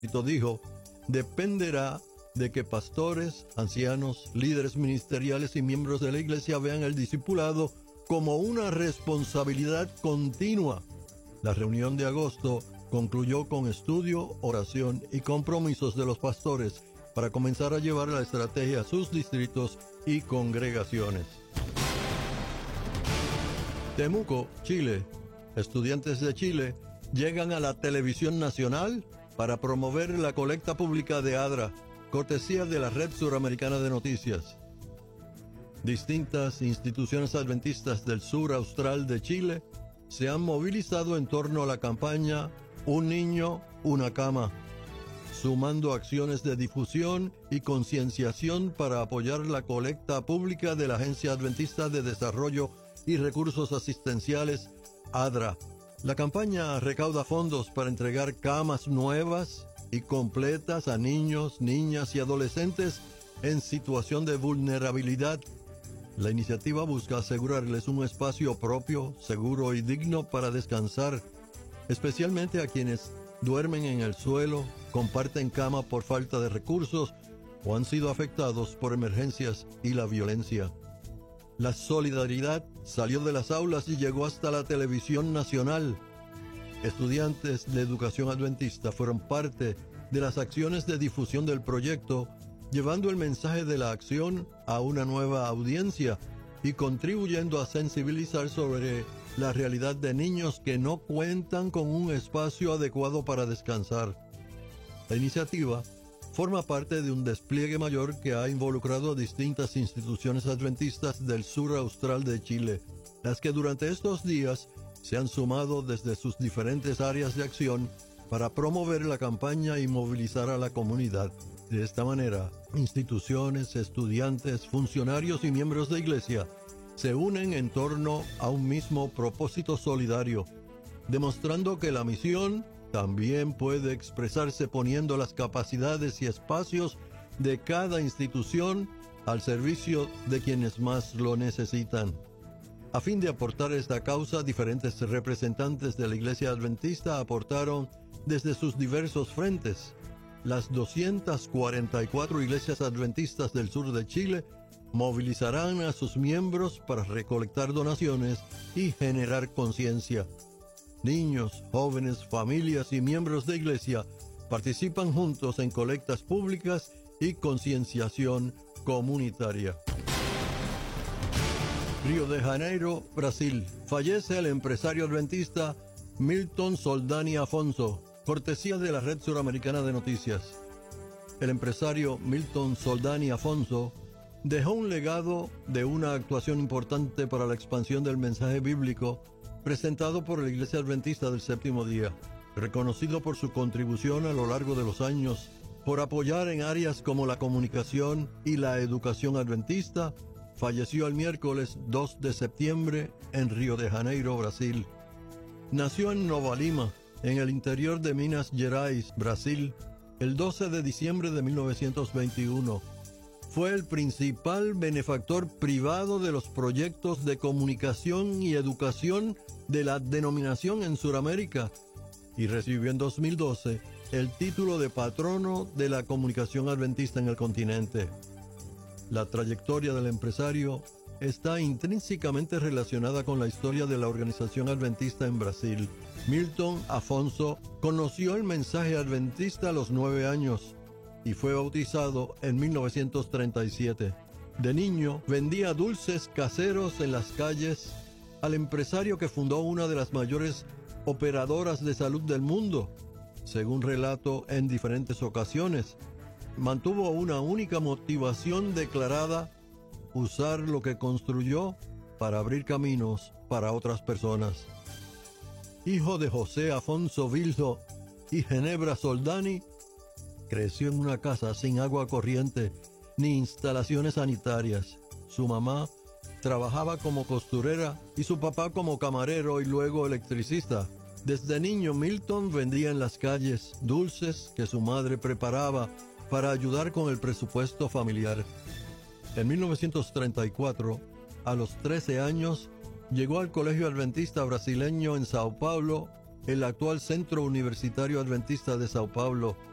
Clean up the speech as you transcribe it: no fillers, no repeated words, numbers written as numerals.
dijo, dependerá de que pastores, ancianos, líderes ministeriales y miembros de la iglesia vean el discipulado como una responsabilidad continua. La reunión de agosto concluyó con estudio, oración y compromisos de los pastores para comenzar a llevar la estrategia a sus distritos y congregaciones. Temuco, Chile. Estudiantes de Chile llegan a la televisión nacional para promover la colecta pública de ADRA, cortesía de la Red Suramericana de Noticias. Distintas instituciones adventistas del sur austral de Chile se han movilizado en torno a la campaña Un niño, una cama, sumando acciones de difusión y concienciación para apoyar la colecta pública de la Agencia Adventista de Desarrollo y Recursos Asistenciales, ADRA. La campaña recauda fondos para entregar camas nuevas y completas a niños, niñas y adolescentes en situación de vulnerabilidad. La iniciativa busca asegurarles un espacio propio, seguro y digno para descansar, especialmente a quienes duermen en el suelo, comparten cama por falta de recursos o han sido afectados por emergencias y la violencia. La solidaridad salió de las aulas y llegó hasta la televisión nacional. Estudiantes de educación adventista fueron parte de las acciones de difusión del proyecto, llevando el mensaje de la acción a una nueva audiencia y contribuyendo a sensibilizar sobre la realidad de niños que no cuentan con un espacio adecuado para descansar. La iniciativa forma parte de un despliegue mayor que ha involucrado a distintas instituciones adventistas del sur austral de Chile, las que durante estos días se han sumado desde sus diferentes áreas de acción para promover la campaña y movilizar a la comunidad. De esta manera, instituciones, estudiantes, funcionarios y miembros de iglesia se unen en torno a un mismo propósito solidario, demostrando que la misión también puede expresarse poniendo las capacidades y espacios de cada institución al servicio de quienes más lo necesitan. A fin de aportar esta causa, diferentes representantes de la Iglesia Adventista aportaron desde sus diversos frentes. Las 244 iglesias adventistas del sur de Chile movilizarán a sus miembros para recolectar donaciones y generar conciencia. Niños, jóvenes, familias y miembros de iglesia participan juntos en colectas públicas y concienciación comunitaria. Río de Janeiro, Brasil. Fallece el empresario adventista Milton Soldani Afonso, cortesía de la Red Suramericana de Noticias. El empresario Milton Soldani Afonso dejó un legado de una actuación importante para la expansión del mensaje bíblico presentado por la Iglesia Adventista del Séptimo Día, reconocido por su contribución a lo largo de los años, por apoyar en áreas como la comunicación y la educación adventista. Falleció el miércoles 2 de septiembre en Río de Janeiro, Brasil. Nació en Nova Lima, en el interior de Minas Gerais, Brasil, el 12 de diciembre de 1921. Fue el principal benefactor privado de los proyectos de comunicación y educación de la denominación en Sudamérica y recibió en 2012 el título de patrono de la comunicación adventista en el continente. La trayectoria del empresario está intrínsecamente relacionada con la historia de la organización adventista en Brasil. Milton Afonso conoció el mensaje adventista a los 9 años y fue bautizado en 1937. De niño, vendía dulces caseros en las calles al empresario que fundó una de las mayores operadoras de salud del mundo. Según relató en diferentes ocasiones, mantuvo una única motivación declarada: usar lo que construyó para abrir caminos para otras personas. Hijo de José Afonso Vilso y Ginebra Soldani, creció en una casa sin agua corriente ni instalaciones sanitarias. Su mamá trabajaba como costurera y su papá como camarero y luego electricista. Desde niño, Milton vendía en las calles dulces que su madre preparaba para ayudar con el presupuesto familiar. En 1934, a los 13 años, llegó al Colegio Adventista Brasileño en Sao Paulo, el actual Centro Universitario Adventista de Sao Paulo,